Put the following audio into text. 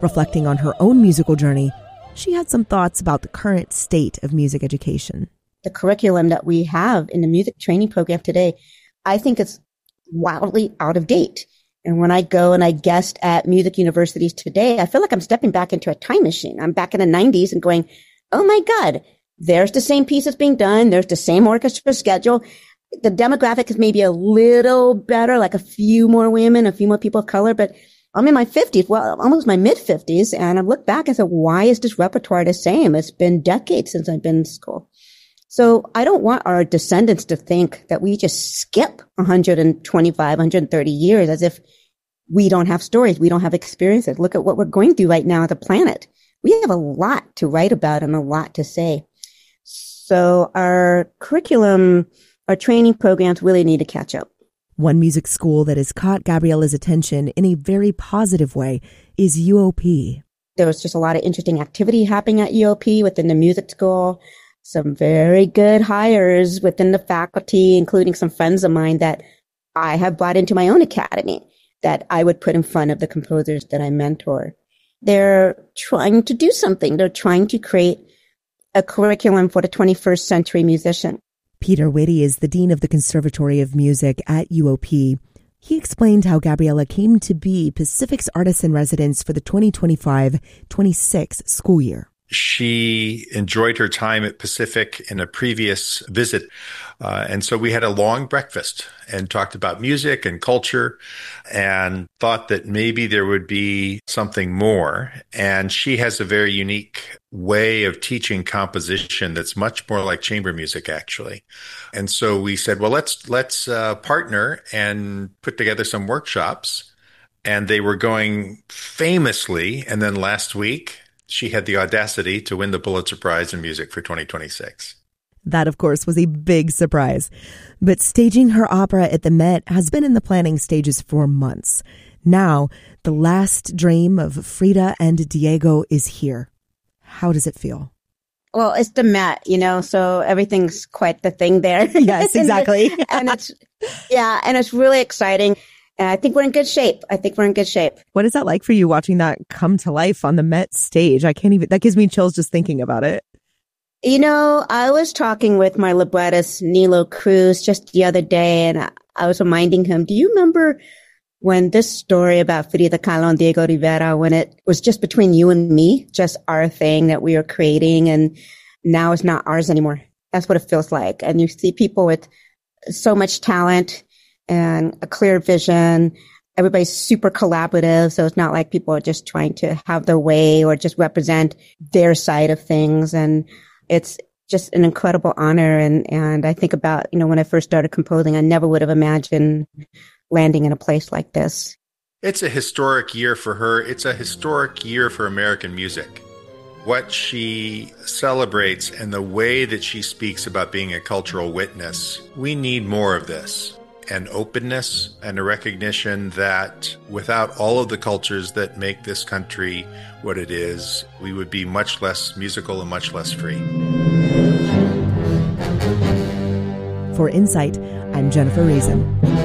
Reflecting on her own musical journey, she had some thoughts about the current state of music education. The curriculum that we have in the music training program today, I think it's wildly out of date. And when I go and I guest at music universities today, I feel like I'm stepping back into a time machine. I'm back in the 90s and going, oh my God, there's the same pieces being done. There's the same orchestra schedule. The demographic is maybe a little better, like a few more women, a few more people of color, but I'm in my 50s, well, almost my mid 50s. And I look back and said, why is this repertoire the same? It's been decades since I've been in school. So I don't want our descendants to think that we just skip 125, 130 years as if we don't have stories. We don't have experiences. Look at what we're going through right now as a planet. We have a lot to write about and a lot to say. So our curriculum, our training programs really need to catch up. One music school that has caught Gabriela's attention in a very positive way is UOP. There was just a lot of interesting activity happening at UOP within the music school. Some very good hires within the faculty, including some friends of mine that I have brought into my own academy that I would put in front of the composers that I mentor. They're trying to do something. They're trying to create a curriculum for the 21st century musician. Peter Whitty is the Dean of the Conservatory of Music at UOP. He explained how Gabriela came to be Pacific's Artist in Residence for the 2025-26 school year. She enjoyed her time at Pacific in a previous visit. And so we had a long breakfast and talked about music and culture and thought that maybe there would be something more. And she has a very unique way of teaching composition that's much more like chamber music, actually. And so we said, well, let's partner and put together some workshops. And they were going famously. And then last week, she had the audacity to win the Pulitzer Prize in Music for 2026. That, of course, was a big surprise. But staging her opera at the Met has been in the planning stages for months. Now, the last dream of Frida and Diego is here. How does it feel? Well, it's the Met, so everything's quite the thing there. Yes, exactly. and it's really exciting. And I think we're in good shape. What is that like for you watching that come to life on the Met stage? That gives me chills just thinking about it. I was talking with my librettist, Nilo Cruz, just the other day, and I was reminding him, do you remember when this story about Frida Kahlo and Diego Rivera, when it was just between you and me, just our thing that we were creating, and now it's not ours anymore? That's what it feels like. And you see people with so much talent and a clear vision. Everybody's super collaborative. So it's not like people are just trying to have their way or just represent their side of things. And it's just an incredible honor. And I think about, when I first started composing, I never would have imagined landing in a place like this. It's a historic year for her. It's a historic year for American music. What she celebrates and the way that she speaks about being a cultural witness, we need more of this. And openness and a recognition that without all of the cultures that make this country what it is, we would be much less musical and much less free. For Insight, I'm Jennifer Reason.